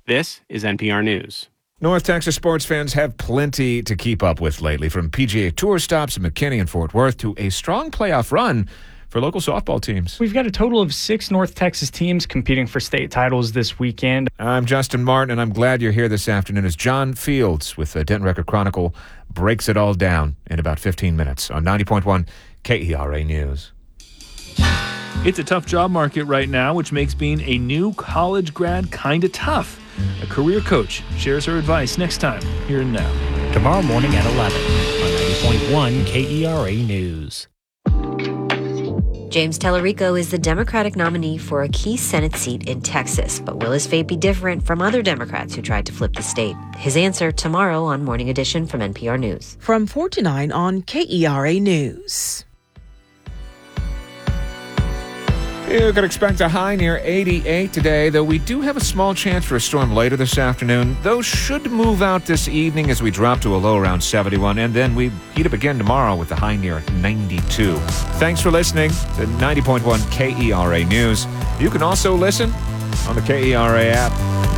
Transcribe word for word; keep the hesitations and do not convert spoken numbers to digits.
This is N P R News. North Texas sports fans have plenty to keep up with lately, from P G A Tour stops in McKinney and Fort Worth to a strong playoff run for local softball teams. We've got a total of six North Texas teams competing for state titles this weekend. I'm Justin Martin, and I'm glad you're here this afternoon as John Fields with the Denton Record Chronicle breaks it all down in about fifteen minutes on ninety point one K E R A News. It's a tough job market right now, which makes being a new college grad kind of tough. A career coach shares her advice next time, here and now. Tomorrow morning at eleven on ninety point one K E R A News. James Tellerico is the Democratic nominee for a key Senate seat in Texas, but will his fate be different from other Democrats who tried to flip the state? His answer tomorrow on Morning Edition from N P R News. From four to nine on K E R A News. You could expect a high near eighty-eight today, though we do have a small chance for a storm later this afternoon. Those should move out this evening as we drop to a low around seventy-one, and then we heat up again tomorrow with a high near ninety-two. Thanks for listening to ninety point one K E R A News. You can also listen on the K E R A app.